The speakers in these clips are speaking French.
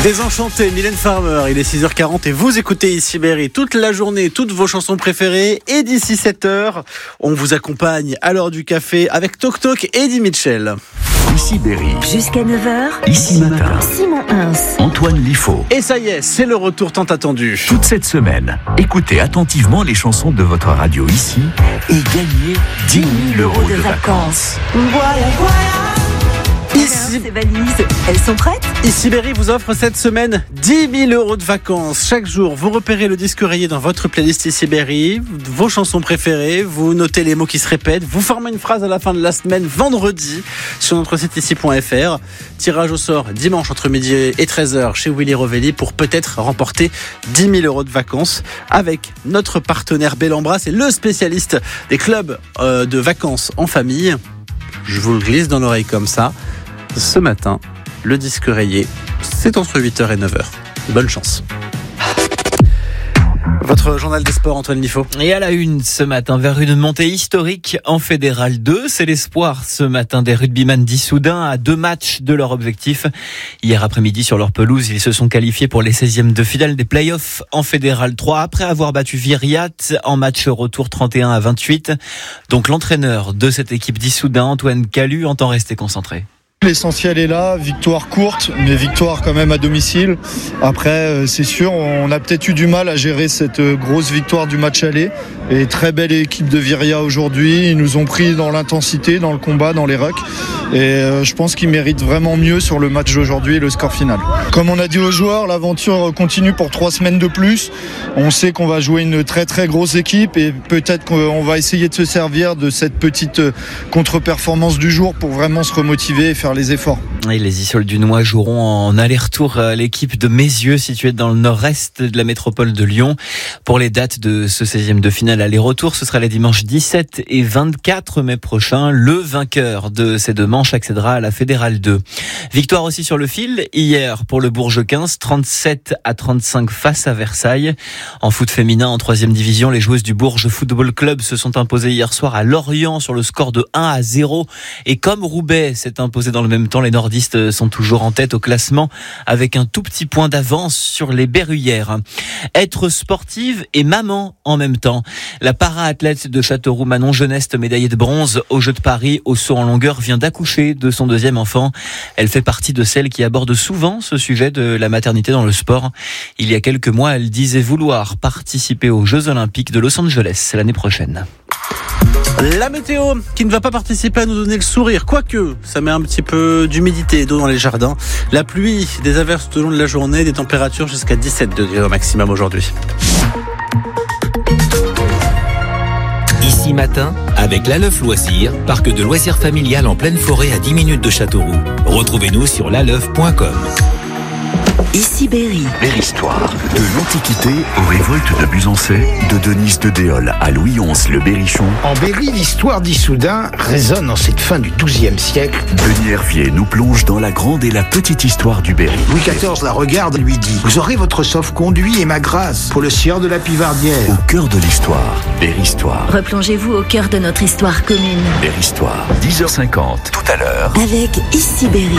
Désenchanté, Mylène Farmer, il est 6h40 et vous écoutez ici Berry toute la journée, toutes vos chansons préférées. Et d'ici 7h, on vous accompagne à l'heure du café avec Toc Toc et Eddie Mitchell. Ici Berry. Jusqu'à 9h. Ici Matin. Simon Hins. Antoine Liffaut. Et ça y est, c'est le retour tant attendu. Toute cette semaine, écoutez attentivement les chansons de votre radio ici et gagnez 10 000 € de vacances. Ici, Ces valises, elles sont prêtes ? Ici Berry vous offre cette semaine 10 000 € de vacances. Chaque jour, vous repérez le disque rayé dans votre playlist Ici Berry, vos chansons préférées, vous notez les mots qui se répètent, vous formez une phrase à la fin de la semaine, vendredi, sur notre site ici.fr. Tirage au sort dimanche entre midi et 13h chez Willy Rovelli pour peut-être remporter 10 000 € de vacances avec notre partenaire Bellambra, c'est le spécialiste des clubs de vacances en famille. Je vous le glisse dans l'oreille comme ça. Ce matin, le disque rayé, c'est entre 8h et 9h. Bonne chance. Votre journal des sports, Antoine Liffaut. Et à la une ce matin, vers une montée historique en Fédéral 2. C'est l'espoir ce matin des rugbyman d'Issoudun à 2 matchs de leur objectif. Hier après-midi sur leur pelouse, ils se sont qualifiés pour les 16e de finale des playoffs en Fédéral 3 après avoir battu Viriat en match retour 31-28. Donc l'entraîneur de cette équipe d'Issoudun, Antoine Calu, entend rester concentré. L'essentiel est là, victoire courte, mais victoire quand même à domicile. Après, c'est sûr, on a peut-être eu du mal à gérer cette grosse victoire du match aller. Et très belle équipe de Viria aujourd'hui. Ils nous ont pris dans l'intensité, dans le combat, dans les rucks. Et je pense qu'ils méritent vraiment mieux sur le match d'aujourd'hui et le score final. Comme on a dit aux joueurs, l'aventure continue pour 3 semaines de plus. On sait qu'on va jouer une très très grosse équipe et peut-être qu'on va essayer de se servir de cette petite contre-performance du jour pour vraiment se remotiver et faire les efforts. Et les Issouldunois joueront en aller-retour à l'équipe de Mézieux, située dans le nord-est de la métropole de Lyon. Pour les dates de ce 16e de finale aller-retour, ce sera les dimanches 17 et 24 mai prochains. Le vainqueur de ces 2 manches accédera à la Fédérale 2. Victoire aussi sur le fil, hier pour le Bourges 15, 37-35 face à Versailles. En foot féminin, en 3e division, les joueuses du Bourges Football Club se sont imposées hier soir à Lorient sur le score de 1-0. Et comme Roubaix s'est imposé dans le même temps, les nordistes sont toujours en tête au classement avec un tout petit point d'avance sur les Berruyères. Être sportive et maman en même temps. La para-athlète de Châteauroux, Manon Geneste, médaillée de bronze aux Jeux de Paris au saut en longueur, vient d'accoucher de son 2e enfant. Elle fait partie de celles qui abordent souvent ce sujet de la maternité dans le sport. Il y a quelques mois, elle disait vouloir participer aux Jeux Olympiques de Los Angeles l'année prochaine. La météo qui ne va pas participer à nous donner le sourire, quoique ça met un petit peu d'humidité et d'eau dans les jardins. La pluie, des averses tout au long de la journée, des températures jusqu'à 17 degrés au maximum aujourd'hui. Ici Matin, avec l'Aleuf Loisirs, parc de loisirs familial en pleine forêt à 10 minutes de Châteauroux. Retrouvez-nous sur laleuf.com. Ici Berry. Berry-Histoire. De l'Antiquité aux révoltes de Buzancais, de Denise de Déol à Louis XI le Berrichon. En Berry, l'histoire d'Issoudun résonne en cette fin du XIIe siècle. Denis Hervier nous plonge dans la grande et la petite histoire du Berry. Louis XIV la regarde et lui dit: vous aurez votre sauf-conduit et ma grâce pour le sieur de la Pivardière. Au cœur de l'histoire, Berry-Histoire. Replongez-vous au cœur de notre histoire commune. Berry-Histoire, 10h50, tout à l'heure. Avec Ici Berry.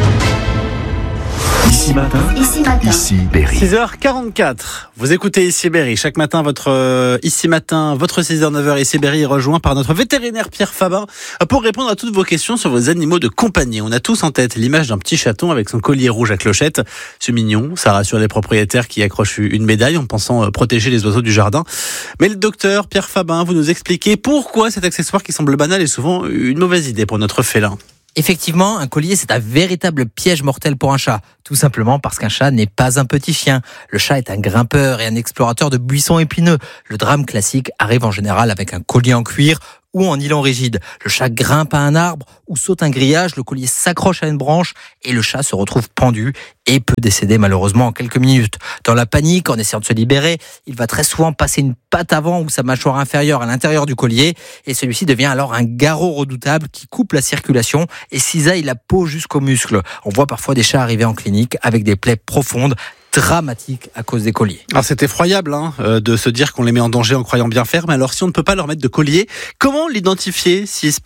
Ici Matin, Ici Berry. 6h44, vous écoutez Ici Berry. Chaque matin, votre Ici Matin, votre 6h-9h Ici Berry est rejoint par notre vétérinaire Pierre Fabin pour répondre à toutes vos questions sur vos animaux de compagnie. On a tous en tête l'image d'un petit chaton avec son collier rouge à clochette. C'est mignon, ça rassure les propriétaires qui accrochent une médaille en pensant protéger les oiseaux du jardin. Mais le docteur Pierre Fabin, vous nous expliquez pourquoi cet accessoire qui semble banal est souvent une mauvaise idée pour notre félin. Effectivement, un collier, c'est un véritable piège mortel pour un chat. Tout simplement parce qu'un chat n'est pas un petit chien. Le chat est un grimpeur et un explorateur de buissons épineux. Le drame classique arrive en général avec un collier en cuir ou en nylon rigide. Le chat grimpe à un arbre ou saute un grillage, le collier s'accroche à une branche et le chat se retrouve pendu et peut décéder malheureusement en quelques minutes. Dans la panique, en essayant de se libérer, il va très souvent passer une patte avant ou sa mâchoire inférieure à l'intérieur du collier et celui-ci devient alors un garrot redoutable qui coupe la circulation et cisaille la peau jusqu'aux muscles. On voit parfois des chats arriver en clinique avec des plaies profondes, dramatiques à cause des colliers. Alors c'est effroyable de se dire qu'on les met en danger en croyant bien faire, mais alors si on ne peut pas leur mettre de collier, comment l'identifier s'il se perd ?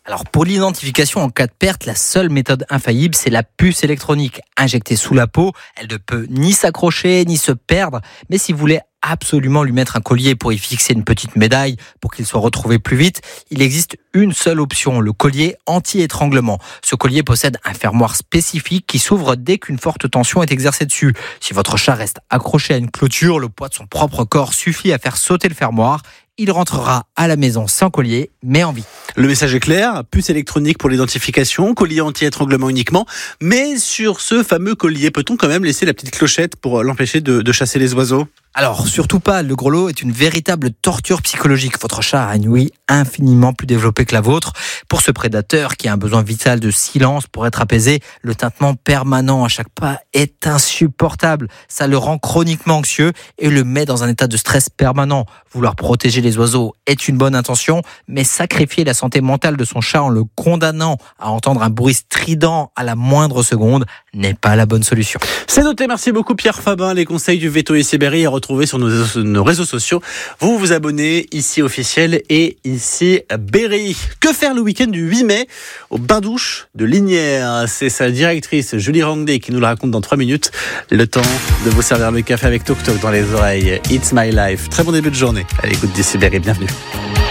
Alors pour l'identification en cas de perte, la seule méthode infaillible, c'est la puce électronique injectée sous la peau. Elle ne peut ni s'accrocher ni se perdre, mais si vous voulez absolument lui mettre un collier pour y fixer une petite médaille pour qu'il soit retrouvé plus vite, il existe une seule option, le collier anti-étranglement. Ce collier possède un fermoir spécifique qui s'ouvre dès qu'une forte tension est exercée dessus. Si votre chat reste accroché à une clôture, le poids de son propre corps suffit à faire sauter le fermoir. Il rentrera à la maison sans collier, mais en vie. Le message est clair, puce électronique pour l'identification, collier anti-étranglement uniquement, mais sur ce fameux collier, peut-on quand même laisser la petite clochette pour l'empêcher de chasser les oiseaux ? Alors, surtout pas, le grelot est une véritable torture psychologique. Votre chat a une ouïe infiniment plus développée que la vôtre. Pour ce prédateur qui a un besoin vital de silence pour être apaisé, le tintement permanent à chaque pas est insupportable. Ça le rend chroniquement anxieux et le met dans un état de stress permanent. Vouloir protéger les oiseaux est une bonne intention, mais sacrifier la santé mentale de son chat en le condamnant à entendre un bruit strident à la moindre seconde n'est pas la bonne solution. C'est noté, merci beaucoup Pierre Fabin. Les conseils du Veto Ici Berry à retrouver sur nos réseaux sociaux. Vous vous abonnez ici officiel et ici Berry. Que faire le week-end du 8 mai au bain-douche de Lignières? C'est sa directrice Julie Rangdet qui nous le raconte dans 3 minutes. Le temps de vous servir le café avec Toc Toc dans les oreilles. It's my life. Très bon début de journée à l'écoute d'Ici Berry. Bienvenue.